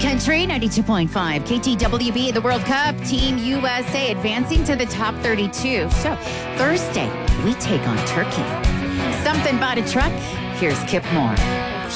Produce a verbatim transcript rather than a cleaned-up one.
Country ninety-two point five, K T W B, the World Cup, Team U S A advancing to the top thirty-two. So Thursday, we take on Turkey. Something about a truck. Here's Kip Moore.